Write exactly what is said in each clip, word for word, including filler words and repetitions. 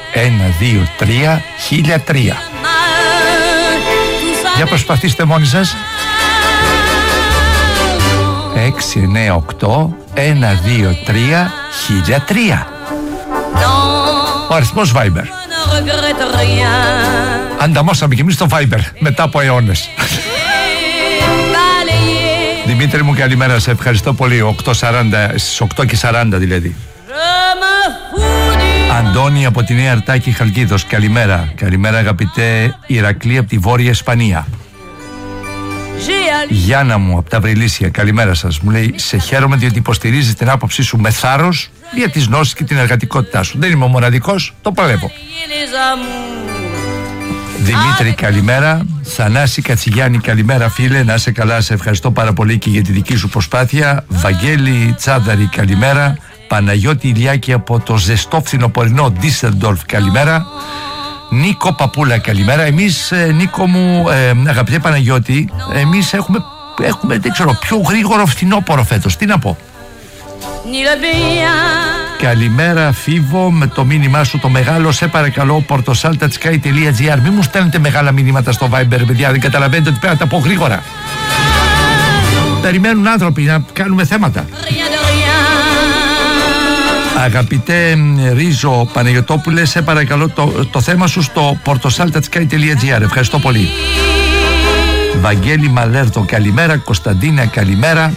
ένα δύο τρία χίλια τρία. Για προσπαθήστε μόνοι σας. έξι εννιά οκτώ ένα δύο τρία χίλια τρία. Ο αριθμός Viber. Ανταμώσαμε κι εμείς το Viber μετά από αιώνες. Δημήτρη μου, καλημέρα, σε ευχαριστώ πολύ. οκτώ σαράντα, στις οκτώ και σαράντα δηλαδή. Αντώνη από τη Νέα Αρτάκη, Χαλκίδος, καλημέρα. Καλημέρα αγαπητέ Ηρακλή από τη Βόρεια Ισπανία. Γιάννα μου από τα Βρυλίσια, καλημέρα σας. Μου λέει, σε χαίρομαι διότι υποστηρίζεις την άποψή σου με θάρρος για τις γνώσεις και την εργατικότητά σου. Δεν είμαι ο μοναδικός, το παλεύω. Δημήτρη, καλημέρα. Θανάση Κατσιγιάννη, καλημέρα φίλε, να είσαι καλά, σε ευχαριστώ πάρα πολύ και για τη δική σου προσπάθεια. Βαγγέλη Τσάδαρη, καλημέρα. Παναγιώτη Ηλιάκη από το ζεστό φθινοπορεινό Ντίσσελντορφ, καλημέρα. Νίκο Παπούλα, καλημέρα. Εμείς, ε, Νίκο μου, ε, αγαπητέ Παναγιώτη, εμείς έχουμε, έχουμε, δεν ξέρω, πιο γρήγορο φθινόπορο φέτος. Τι να πω. Καλημέρα Φίβο, με το μήνυμά σου το μεγάλο, σε παρακαλώ, portosaltatsky.gr. Μην μου στέλνετε μεγάλα μηνύματα στο Viber, παιδιά, δεν καταλαβαίνετε ότι πρέπει να τα πω γρήγορα. Περιμένουν άνθρωποι να κάνουμε θέματα. Αγαπητέ Ρίζο Παναγιωτόπουλε, σε παρακαλώ το, το θέμα σου στο portosaltatsky.gr. Ευχαριστώ πολύ. Βαγγέλη Μαλέρδο, καλημέρα. Κωνσταντίνα, καλημέρα.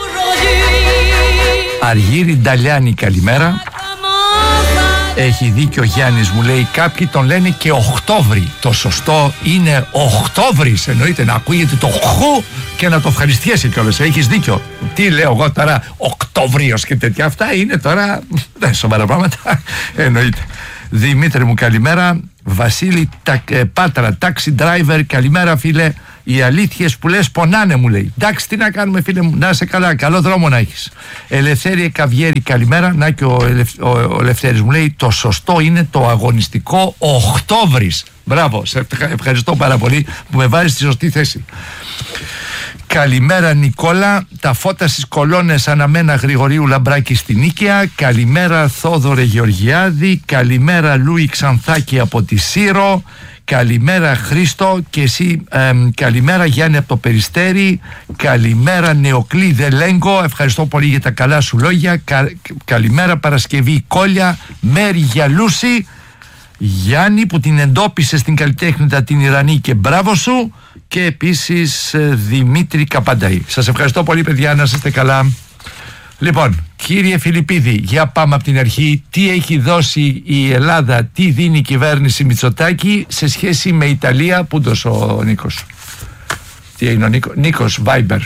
Αργύρι Νταλιάνη, καλημέρα. Έχει δίκιο ο Γιάννης, μου λέει, κάποιοι τον λένε και Οκτώβρη. Το σωστό είναι Οκτώβρης, εννοείται, να ακούγεται το χου και να το ευχαριστιέσαι κιόλας. Έχεις δίκιο. Τι λέω εγώ τώρα, Οκτώβριος και τέτοια, αυτά είναι τώρα δεν σοβαρά πράγματα. Εννοείται. Δημήτρη μου, καλημέρα. Βασίλη τα, ε, Πάτρα, taxi driver, καλημέρα φίλε. Οι αλήθειες που λες πονάνε, μου λέει. Εντάξει, τι να κάνουμε φίλε μου, να είσαι καλά, καλό δρόμο να έχεις. Ελευθέρη Καβιέρη, καλημέρα. Να και ο, Ελευ, ο, ο Ελευθέρης μου λέει, το σωστό είναι το αγωνιστικό Οκτώβρης. Μπράβο, σε ευχαριστώ πάρα πολύ που με βάζεις στη σωστή θέση. Καλημέρα Νικόλα, τα φώτα στις κολόνες αναμένα Γρηγορίου Λαμπράκη στην Νίκαια. Καλημέρα Θόδωρε Γεωργιάδη. Καλημέρα Λούι Ξανθάκη από τη Σύρο. Καλημέρα Χρήστο και εσύ, ε, καλημέρα Γιάννη από το Περιστέρι. Καλημέρα Νεοκλή Δελέγκο, ευχαριστώ πολύ για τα καλά σου λόγια. Κα, καλημέρα Παρασκευή Κόλια. Μέρη Γιαλούση. Γιάννη που την εντόπισε στην καλλιτέχνητα την Ιρανή και μπράβο σου. Και επίσης Δημήτρη Καπανταή. Σας ευχαριστώ πολύ παιδιά, να είστε καλά. Λοιπόν, κύριε Φιλιππίδη, για πάμε από την αρχή. Τι έχει δώσει η Ελλάδα, τι δίνει η κυβέρνηση Μητσοτάκη σε σχέση με Ιταλία? Πού δώσε ο Νίκος? Τι είναι ο Νίκος? Νίκος, Viber.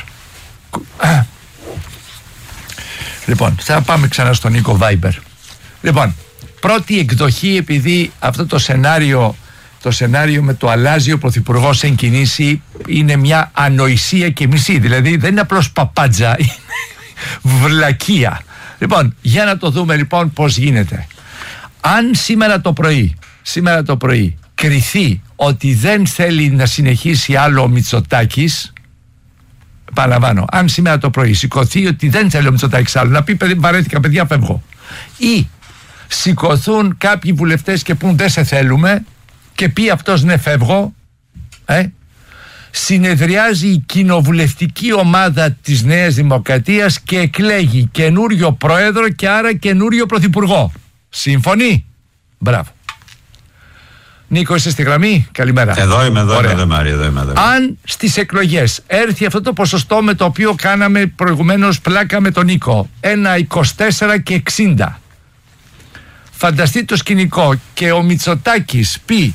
Λοιπόν, θα πάμε ξανά στον Νίκο Viber. Λοιπόν, πρώτη εκδοχή, επειδή αυτό το σενάριο το σενάριο με το αλλάζει ο πρωθυπουργός εν κινήσει είναι μια ανοησία και μισή, δηλαδή δεν είναι απλώς παπάντζα, είναι βλακεία. Λοιπόν, για να το δούμε λοιπόν πώς γίνεται. Αν σήμερα το πρωί σήμερα το πρωί κριθεί ότι δεν θέλει να συνεχίσει άλλο ο Μητσοτάκης, παραλαμβάνω, αν σήμερα το πρωί σηκωθεί ότι δεν θέλει ο Μητσοτάκης άλλο, να πει βαρέθηκα παιδιά, φεύγω, ή σηκωθούν κάποιοι βουλευτές και πούν δεν σε θέλουμε και πει αυτός ναι, φεύγω, ε, συνεδριάζει η κοινοβουλευτική ομάδα της Νέας Δημοκρατίας και εκλέγει καινούριο πρόεδρο και άρα καινούριο πρωθυπουργό. Σύμφωνοι? Μπράβο. Νίκο, είσαι στη γραμμή? Καλημέρα. Εδώ είμαι, εδώ είμαι, εδώ είμαι, εδώ είμαι, εδώ είμαι. Αν στις εκλογές έρθει αυτό το ποσοστό με το οποίο κάναμε προηγουμένως πλάκα με τον Νίκο, ένα είκοσι τέσσερα και εξήντα, φανταστείτε το σκηνικό και ο Μητσοτάκης πει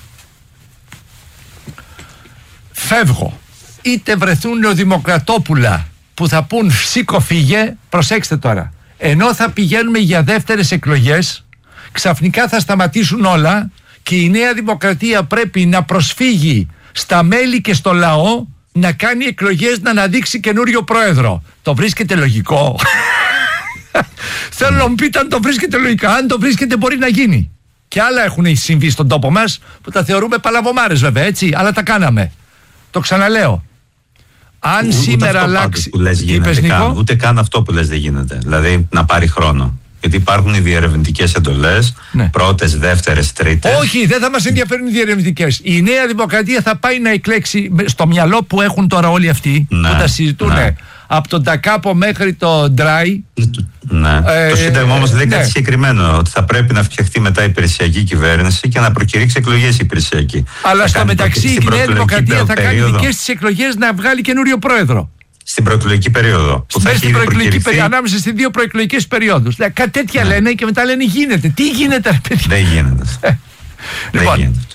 φεύγω, είτε βρεθούν νεοδημοκρατόπουλα που θα πούν σήκω φύγε, προσέξτε τώρα, ενώ θα πηγαίνουμε για δεύτερες εκλογές, ξαφνικά θα σταματήσουν όλα και η Νέα Δημοκρατία πρέπει να προσφύγει στα μέλη και στο λαό να κάνει εκλογές, να αναδείξει καινούριο πρόεδρο. Το βρίσκεται λογικό? Θέλω να μου πείτε αν το βρίσκεται λογικά. Αν το βρίσκεται μπορεί να γίνει. Και άλλα έχουν συμβεί στον τόπο μας που τα θεωρούμε παλαβομάρες βέβαια, έτσι, αλλά τα κάναμε. Το ξαναλέω. Αν Ούτε σήμερα αυτό αλλάξει. Που λες γίνεται, είπες, καν, Νίκο? ούτε καν αυτό που λες δεν γίνεται. Δηλαδή να πάρει χρόνο. Γιατί υπάρχουν οι διερευνητικές εντολές, ναι. πρώτες, δεύτερες, τρίτες. Όχι, δεν θα μας ενδιαφέρουν οι διερευνητικές. Η Νέα Δημοκρατία θα πάει να εκλέξει στο μυαλό που έχουν τώρα όλοι αυτοί, ναι, που τα συζητούν, ναι. από τον Τακάπο μέχρι το Ντράι. Ναι. Ε, το Σύνταγμα όμως λέει ναι. κάτι συγκεκριμένο, ότι θα πρέπει να φτιαχτεί μετά η υπηρεσιακή κυβέρνηση και να προκηρύξει εκλογές η υπηρεσιακή. Αλλά θα στο μεταξύ η Νέα Δημοκρατία θα κάνει δικές τις εκλογές να βγάλει καινούριο πρόεδρο. Στην προεκλογική περίοδο. Που θα στην προεκλογική περίοδο, ανάμεσα στις δύο προεκλογικές περιόδους. Δηλαδή, κάτι τέτοια ναι. λένε και μετά λένε γίνεται. Τι γίνεται, ρε παιδιά. Δεν γίνεται. Ε, λοιπόν, δεν γίνεται.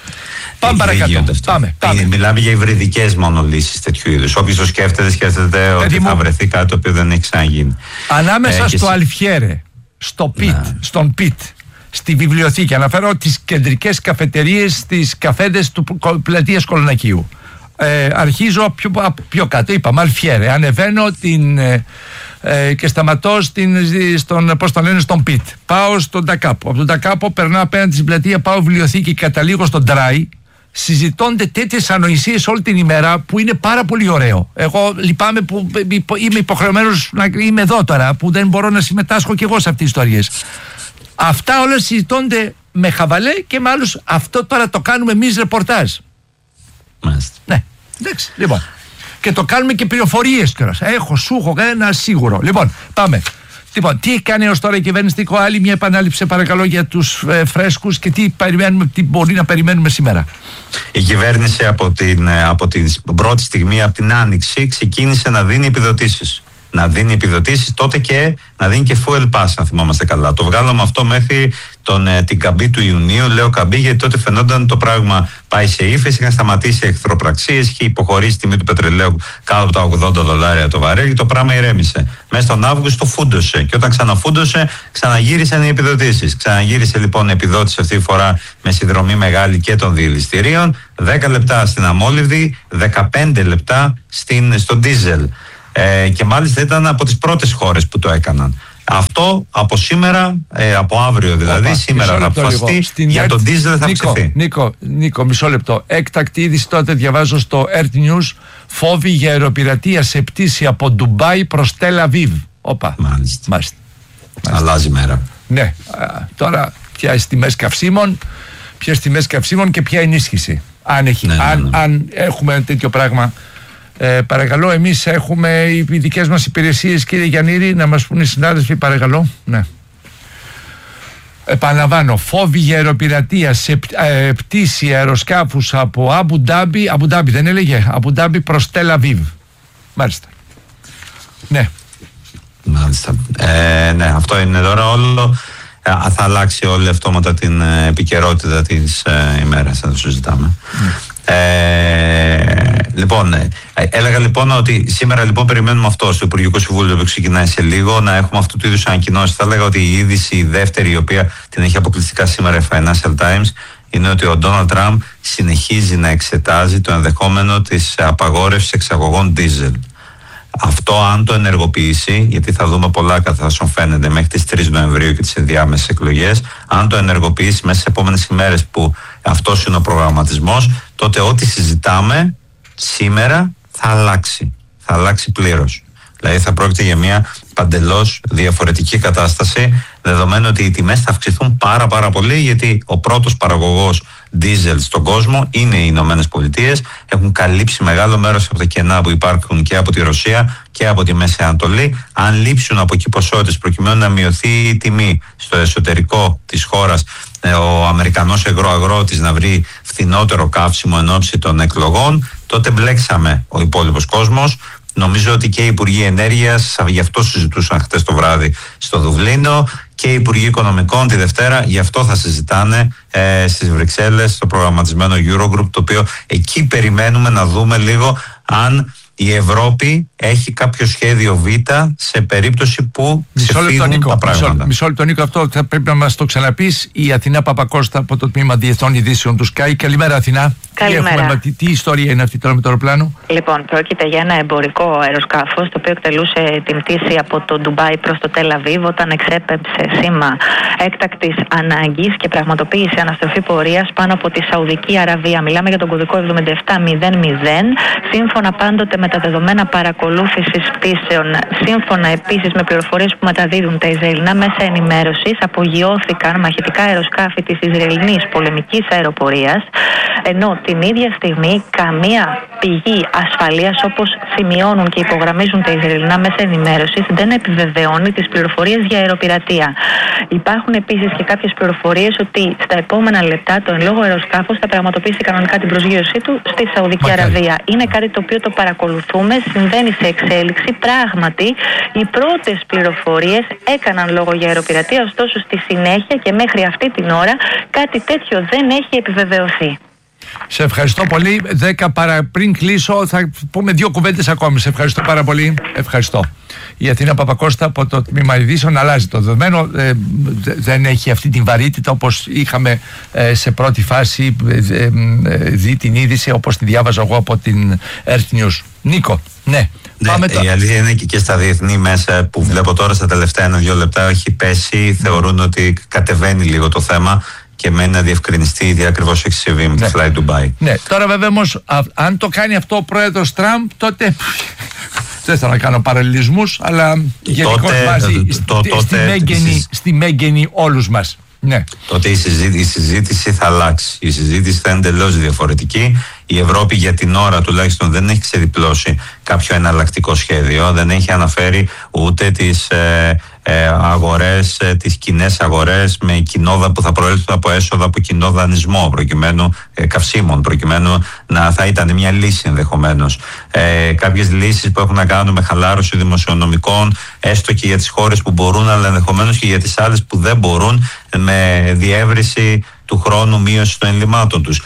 Πάμε παρακάτω. Πάμε, πάμε. Μιλάμε για υβριδικές μόνο λύσεις τέτοιου είδους. Όποιος το σκέφτεται, σκέφτεται ότι μου... θα βρεθεί κάτι το οποίο δεν έχει ξαναγίνει. Ανάμεσα ε, στο εσύ... Αλφιέρε, στο Πιτ, ναι. στον Πιτ, στη βιβλιοθήκη, αναφέρω τις κεντρικές καφετερίες στις καφέδες του πλατείας Κολονακίου. Ε, αρχίζω πιο, πιο κάτω, είπαμε Αλφιέρε, ανεβαίνω την, ε, ε, και σταματώ στην, στον, πώς το λένε, στον Πιτ. Πάω στον Τακάπο. Από τον Τακάπο περνάω απέναντι στην πλατεία, πάω βιβλιοθήκη και καταλήγω στον Ντράι. Συζητώνται τέτοιες ανοησίες όλη την ημέρα που είναι πάρα πολύ ωραίο. Εγώ λυπάμαι που είμαι υποχρεωμένος να είμαι εδώ τώρα, που δεν μπορώ να συμμετάσχω κι εγώ σε αυτές τις ιστορίες. Αυτά όλα συζητώνται με χαβαλέ και με άλλους. Αυτό τώρα το κάνουμε εμείς ρεπορτάζ. Μάλιστα. Ναι, εντάξει, λοιπόν. Και το κάνουμε και πληροφορίες τώρα. Έχω, σου έχω ένα σίγουρο. Λοιπόν, πάμε. Λοιπόν, τι έχει κάνει έως τώρα η κυβέρνηση, Νίκο? Άλλη μια επανάληψη, παρακαλώ, για τους ε, φρέσκους και τι, περιμένουμε, τι μπορεί να περιμένουμε σήμερα. Η κυβέρνηση από την, από την πρώτη στιγμή, από την Άνοιξη, ξεκίνησε να δίνει επιδοτήσεις. Να δίνει επιδοτήσεις, τότε και να δίνει και fuel pass, αν θυμόμαστε καλά. Το βγάλαμε αυτό μέχρι τον, την καμπή του Ιουνίου. Λέω καμπή γιατί τότε φαινόταν το πράγμα πάει σε ύφεση, είχαν σταματήσει εχθροπραξίες, είχε υποχωρήσει η τιμή του πετρελαίου κάτω από τα ογδόντα δολάρια το βαρέλι και το πράγμα ηρέμησε. Μέσα στον Αύγουστο φούντωσε και όταν ξαναφούντωσε, ξαναγύρισαν οι επιδοτήσεις. Ξαναγύρισε λοιπόν η επιδότηση αυτή τη φορά με συνδρομή μεγάλη και των διελιστηρίων. δέκα λεπτά στην αμόλυβδη, δεκαπέντε λεπτά στην, στο ντίζελ. Ε, και μάλιστα ήταν από τις πρώτες χώρες που το έκαναν. Αυτό από σήμερα, ε, από αύριο δηλαδή, Οπα, σήμερα θα αποφασιστεί, για τον ντίζελ θα αυξηθεί. Νίκο, Νίκο, μισό λεπτό. Έκτακτη είδηση τότε διαβάζω στο Earth News, φόβοι για αεροπειρατεία σε πτήση από Ντουμπάι προς Τελ Αβίβ. Όπα. Μάλιστα. Μάλιστα. Αλλάζει μέρα. Ναι, α, τώρα ποιες τιμές καυσίμων, ποιες τιμές καυσίμων και ποια ενίσχυση. Αν, έχει, ναι, αν, ναι, ναι. αν έχουμε τέτοιο πράγμα. Ε, παρακαλώ, εμείς έχουμε οι δικές μας υπηρεσίες, κύριε Γιαννήρη, να μας πούνε οι συνάδελφοι, παρακαλώ. Ναι. Επαναλαμβάνω, φόβοι για αεροπειρατεία σε ε, πτήση αεροσκάφους από Αμπου Ντάμπι, Αμπου Ντάμπι δεν έλεγε, Αμπου Ντάμπι προς Τελ Αβίβ. Μάλιστα. Ναι. Μάλιστα. Ε, ναι, αυτό είναι τώρα όλο. Ε, θα αλλάξει όλη αυτόματα την ε, επικαιρότητα της ε, ημέρας, θα το συζητάμε. Mm. Ε, λοιπόν, ε, έλεγα λοιπόν ότι σήμερα λοιπόν περιμένουμε αυτό στο Υπουργικό Συμβούλιο που ξεκινάει σε λίγο, να έχουμε αυτού του είδους ανακοινώσεις. Θα έλεγα ότι η είδηση η δεύτερη, η οποία την έχει αποκλειστικά σήμερα η Financial Times, είναι ότι ο Ντόναλντ Τραμπ συνεχίζει να εξετάζει το ενδεχόμενο της απαγόρευσης εξαγωγών ντίζελ. Αυτό αν το ενεργοποιήσει, γιατί θα δούμε πολλά καθώς φαίνεται μέχρι τις τρεις Νοεμβρίου και τις ενδιάμεσες εκλογές, αν το ενεργοποιήσει μέσα στις επόμενες ημέρες που αυτός είναι ο προγραμματισμός, τότε ό,τι συζητάμε σήμερα θα αλλάξει. Θα αλλάξει πλήρως. Δηλαδή θα πρόκειται για μια παντελώς διαφορετική κατάσταση, δεδομένου ότι οι τιμές θα αυξηθούν πάρα πάρα πολύ, γιατί ο πρώτος παραγωγός ντίζελ στον κόσμο είναι οι Ηνωμένες Πολιτείες. Έχουν καλύψει μεγάλο μέρος από τα κενά που υπάρχουν και από τη Ρωσία και από τη Μέση Ανατολή. Αν λείψουν από εκεί ποσότητες προκειμένου να μειωθεί η τιμή στο εσωτερικό της χώρας, ο Αμερικανός αγροαγρότης να βρει φθηνότερο καύσιμο εν ώψη των εκλογών, τότε μπλέξαμε ο υπόλοιπος κόσμος. Νομίζω ότι και οι Υπουργοί Ενέργειας, γι' αυτό συζητούσαν χτες το βράδυ στο Δουβλίνο, και οι Υπουργοί Οικονομικών τη Δευτέρα, γι' αυτό θα συζητάνε ε, στις Βρυξέλλες στο προγραμματισμένο Eurogroup, το οποίο εκεί περιμένουμε να δούμε λίγο αν η Ευρώπη έχει κάποιο σχέδιο Β σε περίπτωση που ξεφύγουν τα πράγματα. Μισό, μισό λεπτό, Νίκο, αυτό θα πρέπει να μας το ξαναπείς. Η Αθηνά Παπακώστα από το Τμήμα Διεθνών Ειδήσεων του Sky. Καλημέρα, Αθηνά. Καλημέρα. Τι, τι ιστορία είναι αυτή τώρα με το αεροπλάνο? Λοιπόν, πρόκειται για ένα εμπορικό αεροσκάφος το οποίο εκτελούσε την πτήση από το Ντουμπάι προς το Τελ Αβίβ όταν εξέπεμψε σήμα έκτακτης ανάγκης και πραγματοποίησε αναστροφή πορείας πάνω από τη Σαουδική Αραβία. Μιλάμε για τον κωδικό εβδομήντα επτά μηδέν μηδέν, σύμφωνα πάντοτε με τα δεδομένα παρακολούθησης πτήσεων. Σύμφωνα επίσης με πληροφορίες που μεταδίδουν τα Ισραηλινά μέσα ενημέρωσης, απογειώθηκαν μαχητικά αεροσκάφη της Ισραηλινής πολεμικής αεροπορίας, ενώ την ίδια στιγμή καμία πηγή ασφαλείας, όπως σημειώνουν και υπογραμμίζουν τα Ισραηλινά μέσα ενημέρωσης, δεν επιβεβαιώνει τις πληροφορίες για αεροπειρατεία. Υπάρχουν επίσης και κάποιες πληροφορίες ότι στα επόμενα λεπτά το εν λόγω αεροσκάφος θα πραγματοποιήσει κανονικά την προσγείωσή του στη Σαουδική Μακάρι. Αραβία. Είναι κάτι το οποίο το παρακολουθούμε, συμβαίνει σε εξέλιξη. Πράγματι, οι πρώτες πληροφορίες έκαναν λόγο για αεροπειρατεία, ωστόσο στη συνέχεια και μέχρι αυτή την ώρα κάτι τέτοιο δεν έχει επιβεβαιωθεί. Σε ευχαριστώ πολύ. Δέκα παρα πριν κλείσω θα πούμε δύο κουβέντες ακόμη. Σε ευχαριστώ πάρα πολύ. Ευχαριστώ. Η Αθήνα Παπακώστα από το τμήμα ειδήσεων αλλάζει το δεδομένο. Ε, δεν έχει αυτή την βαρύτητα όπως είχαμε ε, σε πρώτη φάση ε, ε, δει την είδηση, όπως τη διάβαζα εγώ από την Earth News. Νίκο, ναι. Ναι, Πάμε το... η αλήθεια είναι και, και στα διεθνή μέσα που βλέπω τώρα στα τελευταία ένα-δύο λεπτά έχει πέσει. Θεωρούν ότι κατεβαίνει λίγο το θέμα και μένει να διευκρινιστεί τι ακριβώς έχει συμβεί με ναι. το Fly Dubai. Ναι, τώρα βέβαια όμως, αν το κάνει αυτό ο πρόεδρος Τραμπ, τότε δεν θέλω να κάνω παραλληλισμούς, αλλά γενικώς βάζει το, το, στη, μέγενη, στη μέγενη όλους μας. Ναι. Τότε η συζήτηση, η συζήτηση θα αλλάξει. Η συζήτηση θα είναι εντελώς διαφορετική. Η Ευρώπη για την ώρα τουλάχιστον δεν έχει ξεδιπλώσει κάποιο εναλλακτικό σχέδιο, δεν έχει αναφέρει ούτε τις ε, ε, αγορές, ε, τις κοινές αγορές με κοινόδα που θα προέλθουν από έσοδα από κοινό δανεισμό προκειμένου ε, καυσίμων, προκειμένου να θα ήταν μια λύση ενδεχομένως. Ε, κάποιες λύσεις που έχουν να κάνουν με χαλάρωση δημοσιονομικών, έστω και για τις χώρες που μπορούν, αλλά ενδεχομένως και για τις άλλες που δεν μπορούν, με διεύρυνση του χρόνου, μείωση των ελλημάτων τους.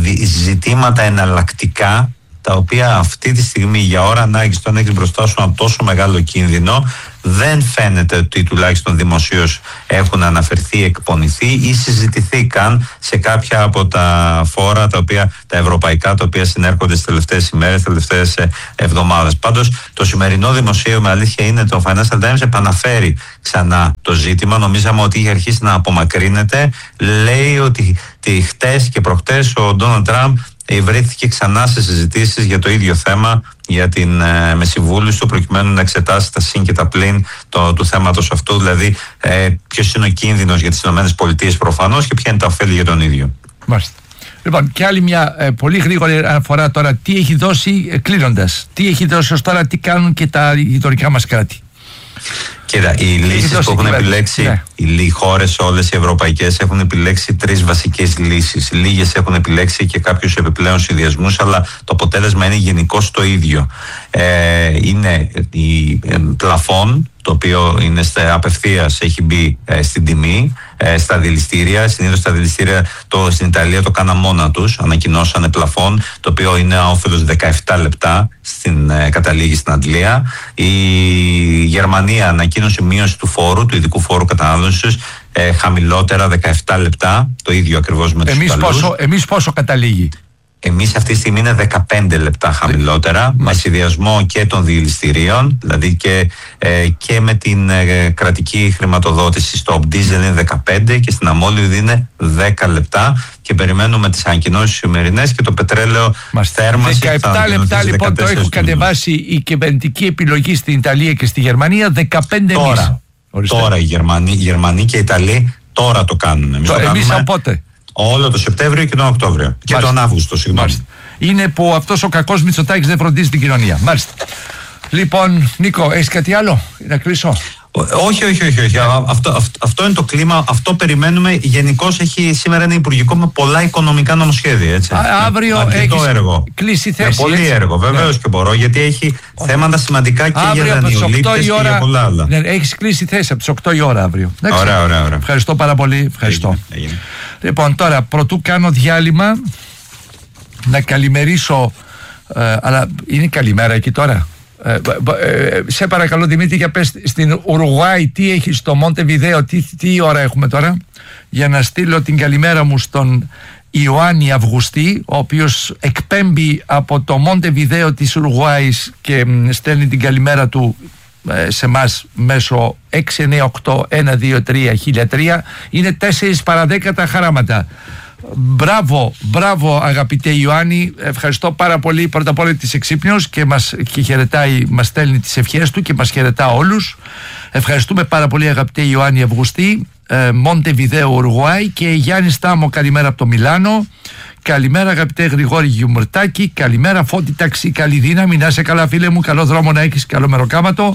Ζητήματα εναλλακτικά, τα οποία αυτή τη στιγμή για ώρα ανάγκης, όταν έχεις μπροστά σου ένα τόσο μεγάλο κίνδυνο, δεν φαίνεται ότι τουλάχιστον δημοσίως έχουν αναφερθεί, εκπονηθεί ή συζητηθεί καν σε κάποια από τα φόρα, τα, οποία, τα ευρωπαϊκά, τα οποία συνέρχονται στις τελευταίες ημέρες, τις τελευταίες εβδομάδες. Πάντως, το σημερινό δημοσίευμα, αλήθεια είναι, το Financial Times επαναφέρει ξανά το ζήτημα. Νομίζαμε ότι είχε αρχίσει να απομακρύνεται. Λέει ότι χτες και προχτές ο Ντόναλντ Τραμπ βρέθηκε ξανά σε συζητήσεις για το ίδιο θέμα, για την ε, με συμβούλους του, προκειμένου να εξετάσει τα συν και τα πλην το, του θέματος αυτού, δηλαδή ε, ποιος είναι ο κίνδυνος για τις ΗΠΑ προφανώς και ποια είναι τα ωφέλη για τον ίδιο. Μάλιστα. Λοιπόν, και άλλη μια ε, πολύ γρήγορη αναφορά τώρα, τι έχει δώσει, ε, κλείνοντας, τι έχει δώσει ως τώρα, τι κάνουν και τα γειτονικά μας κράτη. Κοίτα, οι λύσεις που έχουν επιλέξει, ναι. οι χώρες όλες οι ευρωπαϊκές έχουν επιλέξει τρεις βασικές λύσεις. Λίγες έχουν επιλέξει και κάποιους επιπλέον συνδυασμούς, αλλά το αποτέλεσμα είναι γενικώς το ίδιο. Ε, είναι η ε, πλαφόν, το οποίο είναι στα, απευθείας έχει μπει ε, στην τιμή, ε, στα δηληστήρια. Συνήθως στα δηληστήρια το, στην Ιταλία το κάναν μόνα τους, ανακοινώσανε πλαφόν, το οποίο είναι όφελος δεκαεπτά λεπτά, στην, ε, καταλήγει στην Αντλία. Η Γερμανία ανακοίνωσε μείωση του φόρου, του ειδικού φόρου κατανάλωσης, ε, χαμηλότερα δεκαεπτά λεπτά, το ίδιο ακριβώς με τους εμείς Ιταλούς. Πόσο, εμείς πόσο καταλήγει? Εμείς αυτή τη στιγμή είναι δεκαπέντε λεπτά χαμηλότερα, με συνδυασμό και των δηληστηρίων, δηλαδή και, ε, και με την ε, κρατική χρηματοδότηση. Στο diesel είναι δεκαπέντε και στην αμόλυδη είναι δέκα λεπτά και περιμένουμε τις ανακοινώσεις σημερινές και το πετρέλαιο θέρμανση. δεκαεπτά λεπτά λοιπόν το έχουν κατεβάσει η κυβερνητική επιλογή στην Ιταλία και στη Γερμανία, δεκαπέντε τώρα, εμείς. Τώρα οι Γερμανοί, οι Γερμανοί και οι Ιταλοί τώρα το κάνουν. Εμείς, το, το εμείς από πότε? Όλο το Σεπτέμβριο και τον Οκτώβριο. Μάλιστα. Και τον Αύγουστο, συγγνώμη. Είναι που αυτός ο κακός Μητσοτάκης δεν φροντίζει την κοινωνία. Μάλιστα. Λοιπόν, Νίκο, έχεις κάτι άλλο να κλείσω? Όχι, όχι, όχι. όχι. Αυτό, αυτό, αυτό είναι το κλίμα. Αυτό περιμένουμε. Γενικώς έχει σήμερα ένα υπουργικό με πολλά οικονομικά νομοσχέδια. Έτσι. Α, αύριο έχει κλείσει θέση. Με πολύ έτσι. Έργο, βεβαίως, ναι. Και μπορώ, γιατί έχει oh. θέματα σημαντικά και αύριο για δανειολήπτες και για πολλά άλλα. Ναι, έχεις κλείσει θέση από τις οκτώ η ώρα αύριο. Ωραία, ωραία, ωραία. Ευχαριστώ πάρα πολύ. Ευχαριστώ. Έγινε, έγινε. Λοιπόν, τώρα πρωτού κάνω διάλειμμα να καλημερίσω. Ε, αλλά είναι καλημέρα εκεί τώρα. Ε, ε, σε παρακαλώ Δημήτρη, για πες στην Ουρουγουάη τι έχει στο Μοντεβιδέο, τι, τι ώρα έχουμε τώρα, για να στείλω την καλημέρα μου στον Ιωάννη Αυγουστή, ο οποίος εκπέμπει από το Μοντεβιδέο της Ουρουγουάης και στέλνει την καλημέρα του σε εμάς μέσω έξι εννιά οκτώ ένα δύο τρία χίλια τρία. Είναι τέσσερις παρά δέκα τα χαράματα. Μπράβο, μπράβο αγαπητέ Ιωάννη, ευχαριστώ πάρα πολύ. Πρώτα απ' όλα της εξύπνιος και μας και χαιρετάει, μας στέλνει τις ευχές του και μας χαιρετά όλους. Ευχαριστούμε πάρα πολύ αγαπητέ Ιωάννη Αυγουστή. Μοντεβιδέο Ουρουγουάη. Και Γιάννη Στάμο, καλημέρα από το Μιλάνο. Καλημέρα αγαπητέ Γρηγόρη Γιουμουρτάκη. Καλημέρα Φώτη Ταξί, καλή δύναμη. Να είσαι καλά φίλε μου, καλό δρόμο να έχεις, καλό μεροκάματο.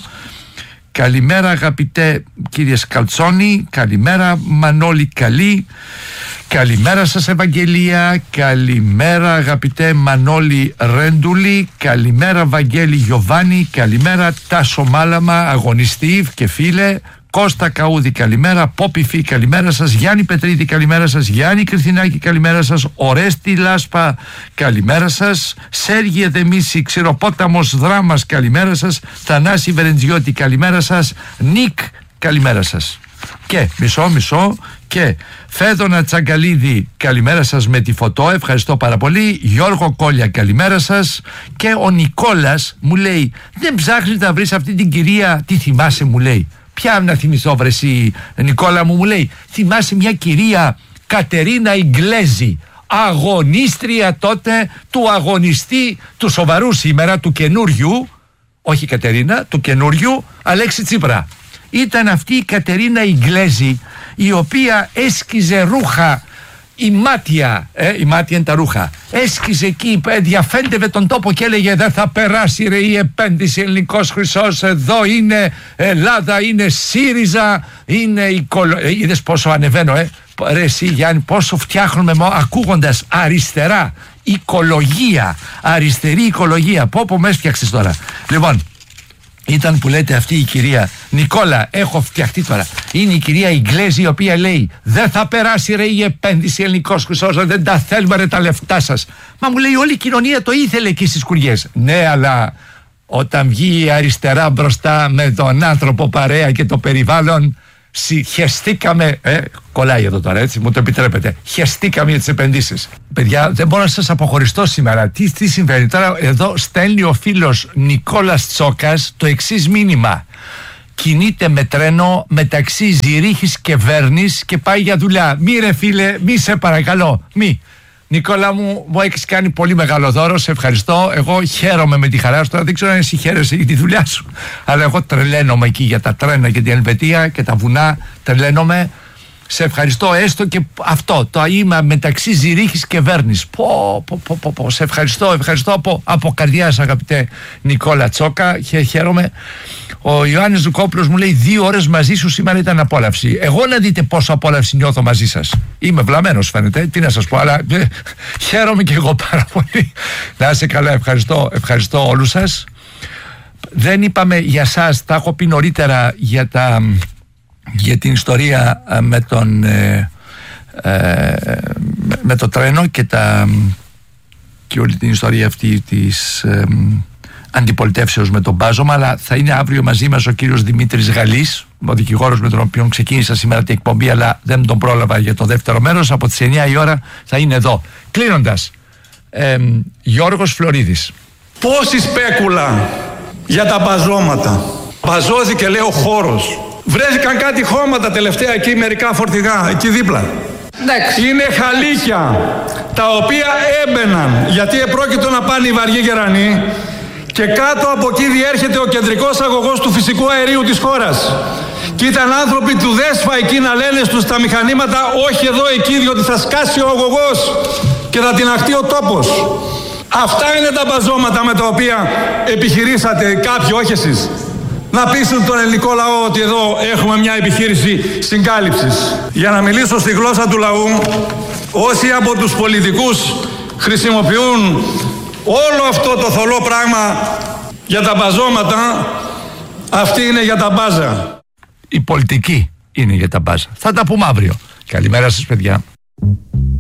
Καλημέρα αγαπητέ κύριε Σκαλτσόνη. Καλημέρα Μανώλη Καλή. Καλημέρα σας Ευαγγελία. Καλημέρα αγαπητέ Μανώλη Ρέντουλη. Καλημέρα Βαγγέλη Γιωβάνη. Καλημέρα Τάσο Μάλαμα, αγωνιστή και φίλε. Κώστα Καούδη, καλημέρα. Πόπιφη, καλημέρα σας. Γιάννη Πετρίδη, καλημέρα σας. Γιάννη Κρυθινάκη, καλημέρα σας. Ορέστη Λάσπα, καλημέρα σας. Σέργιε Δεμίση, Ξηροπόταμος Δράμας, καλημέρα σας. Θανάση Βερεντζιώτη, καλημέρα σας. Νίκ, καλημέρα σας. Και μισό μισό και Φέδωνα Τσαγκαλίδη, καλημέρα σας με τη φωτό, ευχαριστώ πάρα πολύ. Γιώργο Κόλια, καλημέρα σας. Και ο Νικόλας μου λέει, δεν ψάχνεις να βρεις αυτή την κυρία, τι θυμάσαι μου λέει. Ποια να θυμηθώ βρε εσύ Νικόλα μου, μου λέει, θυμάσαι μια κυρία Κατερίνα Ιγκλέζη, αγωνίστρια τότε του αγωνιστή του σοβαρού σήμερα, του καινούριου, όχι Κατερίνα, του καινούριου Αλέξη Τσίπρα. Ήταν αυτή η Κατερίνα Ιγκλέζη, η οποία έσκιζε ρούχα, η μάτια, ε, η μάτια είναι τα ρούχα, έσκιζε εκεί, διαφέντευε τον τόπο και έλεγε δεν θα περάσει ρε η επένδυση, ελληνικός χρυσός, εδώ είναι Ελλάδα, είναι ΣΥΡΙΖΑ, είναι οικολο... ε, είδες πόσο ανεβαίνω ε, ρε εσύ Γιάννη, πόσο φτιάχνουμε ακούγοντας αριστερά, οικολογία, αριστερή οικολογία, πω πω με έφτιαξες τώρα. Λοιπόν, ήταν που λέτε αυτή η κυρία Νικόλα, έχω φτιαχτεί τώρα. Είναι η κυρία Ιγκλέζη, η οποία λέει δεν θα περάσει ρε η επένδυση, ελληνικός χρυσός, δεν τα θέλουμε ρε τα λεφτά σας. Μα μου λέει όλη η κοινωνία το ήθελε εκεί στις Κουριές. Ναι, αλλά όταν βγει η αριστερά μπροστά με τον άνθρωπο παρέα και το περιβάλλον, χεστήκαμε, ε, κολλάει εδώ τώρα έτσι, μου το επιτρέπετε, χεστήκαμε για τις επενδύσεις. Παιδιά, δεν μπορώ να σας αποχωριστώ σήμερα. Τι, τι συμβαίνει τώρα? Εδώ στέλνει ο φίλος Νικόλας Τσόκας το εξής μήνυμα. Κινείται με τρένο μεταξύ Ζηρίχης και Βέρνης και πάει για δουλειά. Μη ρε φίλε, μη σε παρακαλώ, μη. Νικόλα μου, μου έχεις κάνει πολύ μεγάλο δώρο, σε ευχαριστώ. Εγώ χαίρομαι με τη χαρά σου. Τώρα δεν ξέρω αν εσύ χαίρεσαι για τη δουλειά σου, αλλά εγώ τρελαίνομαι εκεί για τα τρένα και την Ελβετία και τα βουνά. Τρελαίνομαι. Σε ευχαριστώ, έστω και αυτό. Το είμαι μεταξύ Ζηρίχης και Βέρνης. Πω, πω, πω, πω, πω. Σε ευχαριστώ, ευχαριστώ από, από καρδιάς, αγαπητέ Νικόλα Τσόκα. Χαι, χαίρομαι. Ο Ιωάννης Ζουκόπουλος μου λέει: δύο ώρες μαζί σου σήμερα ήταν απόλαυση. Εγώ να δείτε πόσο απόλαυση νιώθω μαζί σας. Είμαι βλαμμένος, φαίνεται. Τι να σας πω, αλλά ε, χαίρομαι και εγώ πάρα πολύ. Να είστε καλά, ευχαριστώ, ευχαριστώ όλους σας. Δεν είπαμε για σας, τα έχω πει νωρίτερα για τα. Για την ιστορία με, τον, ε, ε, με το τρένο και, τα, και όλη την ιστορία αυτή της ε, αντιπολιτεύσεως με τον μπάζωμα, αλλά θα είναι αύριο μαζί μας ο κύριος Δημήτρης Γαλλής, ο δικηγόρος με τον οποίο ξεκίνησα σήμερα την εκπομπή, αλλά δεν τον πρόλαβα για το δεύτερο μέρος. Από τις εννιά η ώρα θα είναι εδώ. Κλείνοντας, ε, Γιώργος Φλωρίδης. Πόση σπέκουλα για τα μπαζώματα. Μπαζώθηκε λέει ο χώρος. Βρέθηκαν κάτι χώματα τελευταία εκεί, μερικά φορτηγά, εκεί δίπλα. Next. Είναι χαλίκια, τα οποία έμπαιναν, γιατί επρόκειτο να πάνε οι βαριοί γερανοί και κάτω από εκεί διέρχεται ο κεντρικός αγωγός του φυσικού αερίου της χώρας. Και ήταν άνθρωποι του ΔΕΣΦΑ εκεί να λένε στους τα μηχανήματα, όχι εδώ εκεί, διότι θα σκάσει ο αγωγός και θα τιναχτεί ο τόπος. Αυτά είναι τα μπαζώματα με τα οποία επιχειρήσατε κάποιοι, όχι εσείς, να πείσουν τον ελληνικό λαό ότι εδώ έχουμε μια επιχείρηση συγκάλυψης. Για να μιλήσω στη γλώσσα του λαού, όσοι από τους πολιτικούς χρησιμοποιούν όλο αυτό το θολό πράγμα για τα μπαζώματα, αυτή είναι για τα μπάζα. Η πολιτική είναι για τα μπάζα. Θα τα πούμε αύριο. Καλημέρα σας παιδιά.